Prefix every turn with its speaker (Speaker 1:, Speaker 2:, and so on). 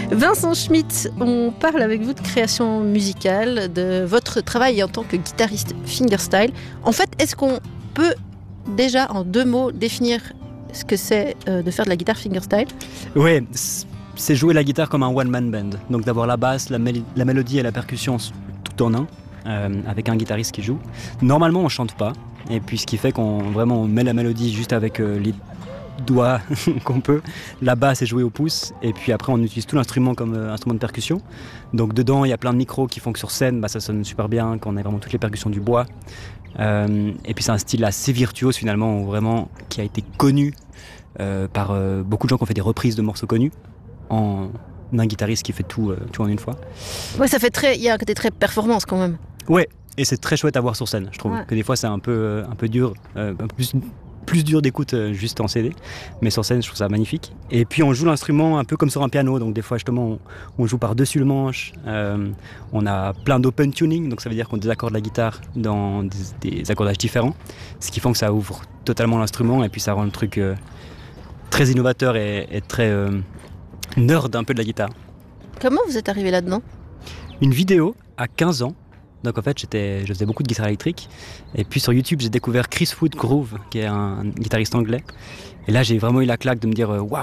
Speaker 1: Vincent Schmitt, on parle avec vous de création musicale, de votre travail en tant que guitariste fingerstyle. En fait, est-ce qu'on peut déjà en 2 mots définir ce que c'est de faire de la guitare fingerstyle ?
Speaker 2: Ouais, c'est jouer la guitare comme un one-man band. Donc d'avoir la basse, la mélodie et la percussion tout en un, avec un guitariste qui joue. Normalement, on chante pas. Et puis ce qui fait qu'on met la mélodie juste avec les doigts qu'on peut. La basse est jouée au pouce. Et puis après, on utilise tout l'instrument comme instrument de percussion. Donc dedans, il y a plein de micros qui font que sur scène, ça sonne super bien, qu'on a vraiment toutes les percussions du bois. Et puis c'est un style assez virtuose finalement, vraiment, qui a été connu par beaucoup de gens qui ont fait des reprises de morceaux connus en un guitariste qui fait tout en une fois.
Speaker 1: Ouais, il y a un côté très performance quand même.
Speaker 2: Ouais, et c'est très chouette à voir sur scène. Je trouve que des fois c'est un peu dur, un peu plus dur d'écoute juste en CD, mais sur scène je trouve ça magnifique. Et puis on joue l'instrument un peu comme sur un piano, donc des fois justement on joue par-dessus le manche, on a plein d'open tuning, donc ça veut dire qu'on désaccorde la guitare dans des accordages différents, ce qui fait que ça ouvre totalement l'instrument et puis ça rend le truc très innovateur et très nerd un peu de la guitare.
Speaker 1: Comment vous êtes arrivé là-dedans ?
Speaker 2: Une vidéo à 15 ans. Donc en fait, je faisais beaucoup de guitare électrique. Et puis sur YouTube, j'ai découvert Chris Wood Groove, qui est un guitariste anglais. Et là, j'ai vraiment eu la claque de me dire waouh,